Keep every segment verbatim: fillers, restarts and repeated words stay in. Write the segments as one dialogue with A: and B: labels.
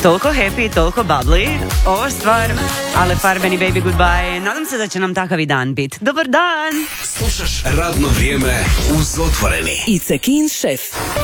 A: Toliko happy, toliko bubbly. Ovo stvar, ale farbeni baby goodbye. Nadam se da će nam takav i dan biti. Dobar dan!
B: Slušaš Radno vrijeme uz Otvoreni.
C: Icekin šef.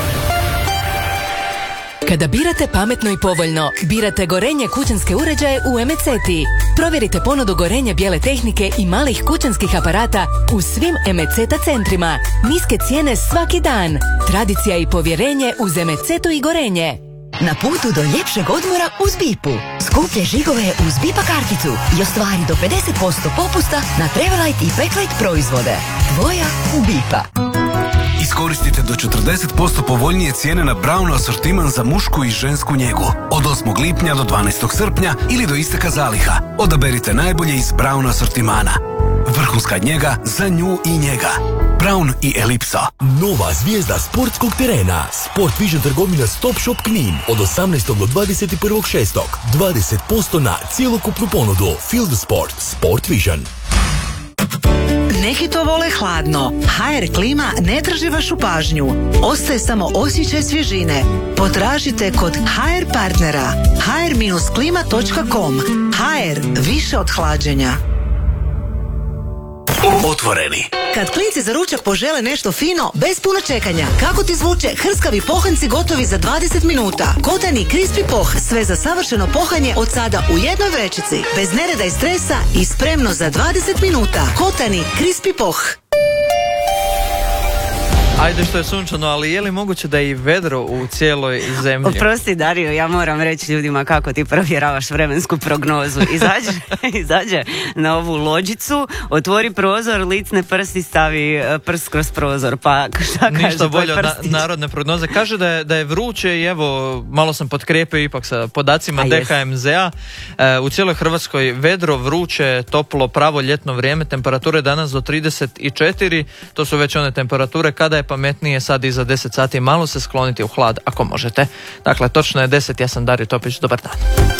C: Kada birate pametno i povoljno, birate Gorenje kućanske uređaje u Emeceti. Provjerite ponudu Gorenje bijele tehnike i malih kućanskih aparata u svim Emeceta centrima. Niske cijene svaki dan. Tradicija i povjerenje uz Emecetu i Gorenje.
D: Na putu do ljepšeg odmora uz Bipu. Skuplje žigove uz Bipa karticu i ostvari do pedeset posto popusta na Travelite i Packlite proizvode. Tvoja u Bipa.
B: Iskoristite do četrdeset posto povoljnije cijene na Braun asortiman za mušku i žensku njegu. Od osmog lipnja do dvanaestog srpnja ili do isteka zaliha. Odaberite najbolje iz Braun asortimana. Vrhunska njega za nju i njega. Braun i Elipso.
E: Nova zvijezda sportskog terena. Sport Vision trgovina Stop Shop Knin od osamnaestog do dvadeset prvog šestog. dvadeset posto na cjelokupnu ponudu. Field Sport. Sport Vision.
F: Neki to vole hladno. ha er klima ne traži vašu pažnju. Ostaje samo osjećaj svježine. Potražite kod ha er partnera. ha er klima točka com. ha er, više od hlađenja.
B: Otvoreni.
F: Kad klinci za ručak požele nešto fino, bez puno čekanja, kako ti zvuče hrskavi pohanci gotovi za dvadeset minuta. Kotani Crispy Poh, sve za savršeno pohanje od sada u jednoj vrećici. Bez nereda i stresa i spremno za dvadeset minuta. Kotani Crispy Poh.
G: Ajde što je sunčano, ali je li moguće da je i vedro u cijeloj zemlji?
A: Oprosti Dario, ja moram reći ljudima kako ti provjeravaš vremensku prognozu. Izađe, izađe na ovu lođicu, otvori prozor, licne prsti, stavi prst kroz prozor. Pa šta kaže?
G: Ništa bolje od na, narodne prognoze. Kaže da je, da je vruće i evo, malo sam potkrijepio ipak sa podacima de ha em zea. E, u cijeloj Hrvatskoj vedro, vruće, toplo, pravo ljetno vrijeme, temperature danas do trideset četiri, to su već one temperature kada je pametnije sad iza deset sati malo se skloniti u hlad ako možete. Dakle, točno je deset, ja sam Dario Topić, dobar dan.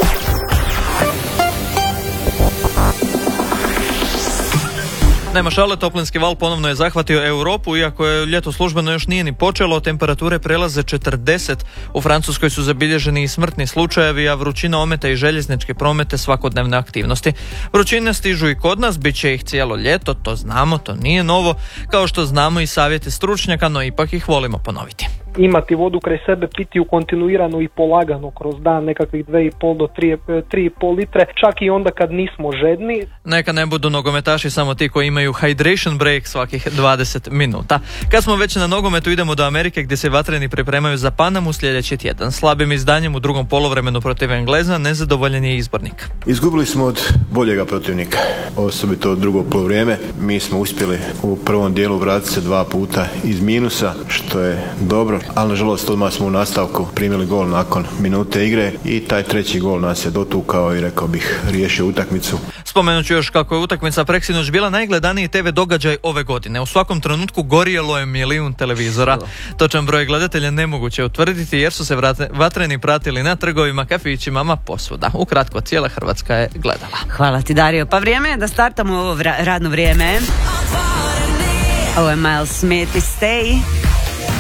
G: Nema šale, toplinski val ponovno je zahvatio Europu, iako je ljeto službeno još nije ni počelo, temperature prelaze četrdeset. U Francuskoj su zabilježeni i smrtni slučajevi, a vrućina ometa i željezničke promete svakodnevne aktivnosti. Vrućine stižu i kod nas, bit će ih cijelo ljeto, to znamo, to nije novo, kao što znamo i savjeti stručnjaka, no ipak ih volimo ponoviti.
H: Imati vodu kraj sebe, piti ju kontinuirano i polagano kroz dan, nekakvih dve i pol do tri i pol litre, čak i onda kad nismo žedni.
G: Neka ne budu nogometaši samo ti koji imaju hydration break svakih dvadeset minuta. Kad smo već na nogometu, idemo do Amerike gdje se vatreni pripremaju za Panamu sljedeći tjedan. Slabim izdanjem u drugom poluvremenu protiv Engleza nezadovoljan je izbornik.
I: Izgubili smo od boljega protivnika, osobito drugo poluvrijeme. Mi smo uspjeli u prvom dijelu vratiti se dva puta iz minusa, što je dobro. Ali nažalost odmah smo u nastavku primili gol nakon minute igre i taj treći gol nas je dotukao i rekao bih riješio utakmicu.
G: Spomenut ću još kako je utakmica preksinoć bila najgledaniji te ve događaj ove godine. U svakom trenutku gorjelo je milijun televizora. Točan broj gledatelja nemoguće utvrditi jer su se vatreni pratili na trgovima, kafićima, ma posvuda. Ukratko, cijela Hrvatska je gledala.
A: Hvala ti Dario. Pa vrijeme je da startamo ovo vra- radno vrijeme. Ovo je Miles Smith i Stay.